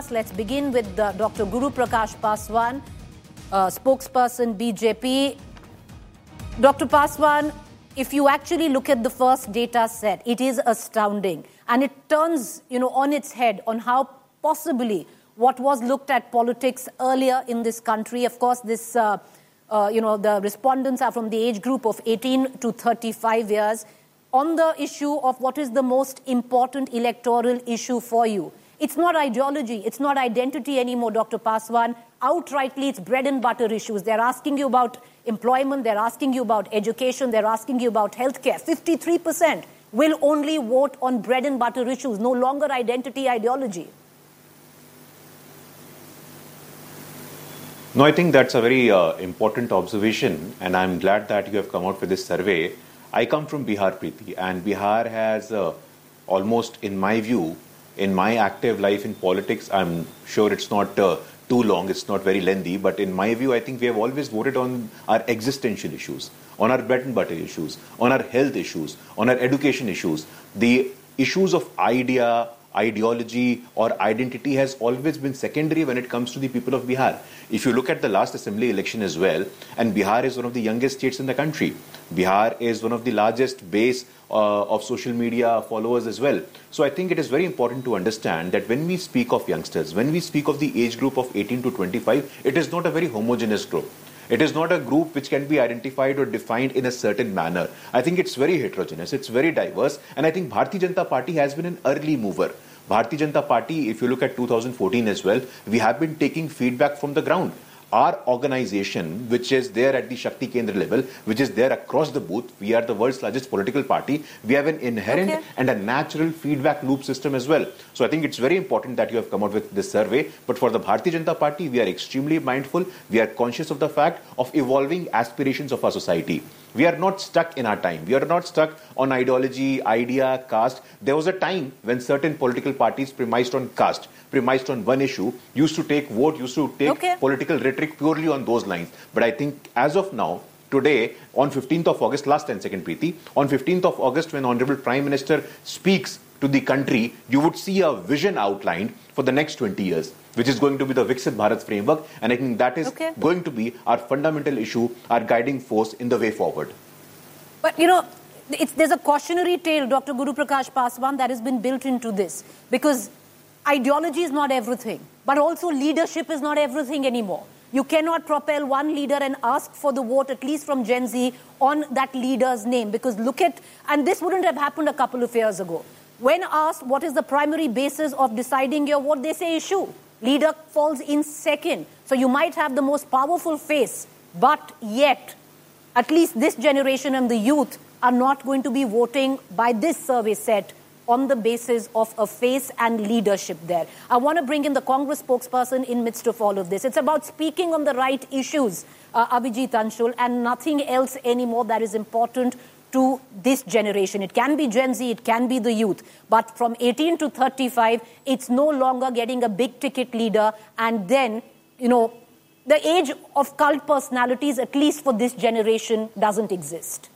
podcast. Let's begin with Dr. Guru Prakash Paswan, spokesperson BJP. Dr. Paswan, if you actually look at the first data set, it is astounding. And it turns, on its head on how possibly what was looked at politics earlier in this country. Of course, this, the respondents are from the age group of 18 to 35 years. On the issue of what is the most important electoral issue for you. It's not ideology, it's not identity anymore, Dr. Paswan. Outrightly, it's bread and butter issues. They're asking you about employment, they're asking you about education, they're asking you about healthcare. 53% will only vote on bread and butter issues, no longer identity, ideology. No, I think that's a very important observation, and I'm glad that you have come out with this survey. I come from Bihar, Preeti, and Bihar has almost, in my view, in my active life in politics, I'm sure it's not too long, it's not very lengthy, but in my view, I think we have always voted on our existential issues, on our bread and butter issues, on our health issues, on our education issues. The issues of ideology or identity has always been secondary when it comes to the people of Bihar. If you look at the last assembly election as well, and Bihar is one of the youngest states in the country. Bihar is one of the largest base of social media followers as well. So I think it is very important to understand that when we speak of youngsters, when we speak of the age group of 18 to 25, it is not a very homogeneous group. It is not a group which can be identified or defined in a certain manner. I think it's very heterogeneous, it's very diverse, and I think Bharatiya Janata Party has been an early mover. Bharatiya Janata Party, if you look at 2014 as well, we have been taking feedback from the ground. Our organization, which is there at the Shakti Kendra level, which is there across the booth, we are the world's largest political party. We have an inherent and a natural feedback loop system as well. So I think it's very important that you have come out with this survey. But for the Bharatiya Janata Party, we are extremely mindful. We are conscious of the fact of evolving aspirations of our society. We are not stuck in our time. We are not stuck on ideology, idea, caste. There was a time when certain political parties premised on caste, premised on one issue, used to take vote, used to take political rhetoric purely on those lines. But I think as of now, today, on 15th of August, last 10 second, Preeti, on 15th of August, when Honorable Prime Minister speaks to the country, you would see a vision outlined for the next 20 years, which is going to be the Viksit Bharat framework. And I think that is going to be our fundamental issue, our guiding force in the way forward. But, there's a cautionary tale, Dr. Guru Prakash Paswan, that has been built into this. Because ideology is not everything, but also leadership is not everything anymore. You cannot propel one leader and ask for the vote, at least from Gen Z, on that leader's name. Because and this wouldn't have happened a couple of years ago. When asked what is the primary basis of deciding your vote, they say issue. Leader falls in second. So you might have the most powerful face, but yet, at least this generation and the youth are not going to be voting by this survey set on the basis of a face and leadership there. I want to bring in the Congress spokesperson in midst of all of this. It's about speaking on the right issues, Abhijit Anshul, and nothing else anymore that is important to this generation. It can be Gen Z, it can be the youth. But from 18 to 35, it's no longer getting a big ticket leader. And then, the age of cult personalities, at least for this generation, doesn't exist.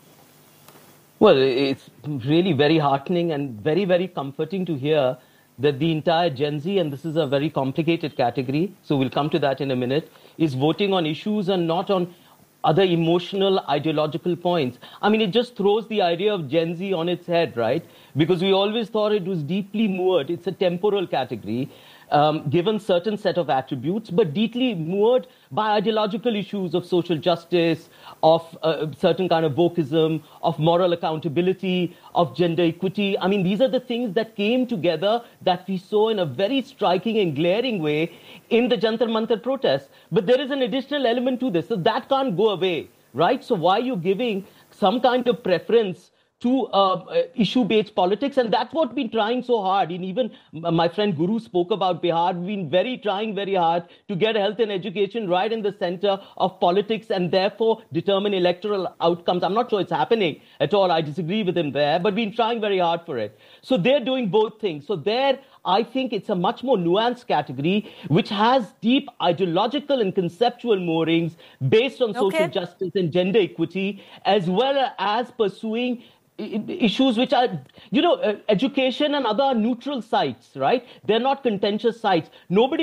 Well, it's really very heartening and very, very comforting to hear that the entire Gen Z, and this is a very complicated category, so we'll come to that in a minute, is voting on issues and not on other emotional, ideological points. I mean, it just throws the idea of Gen Z on its head, right? Because we always thought it was deeply moored. It's a temporal category, given certain set of attributes, but deeply moored by ideological issues of social justice, of certain kind of wokeism, of moral accountability, of gender equity. I mean, these are the things that came together that we saw in a very striking and glaring way in the Jantar Mantar protests. But there is an additional element to this, so that can't go away, right? So why are you giving some kind of preference to issue-based politics? And that's what we've been trying so hard. And even my friend Guru spoke about Bihar. We've been trying very hard to get health and education right in the center of politics and therefore determine electoral outcomes. I'm not sure it's happening at all. I disagree with him there, but we've been trying very hard for it. So they're doing both things. So there, I think it's a much more nuanced category, which has deep ideological and conceptual moorings based on social justice and gender equity, as well as pursuing issues which are, education and other neutral sites, right? They're not contentious sites. Nobody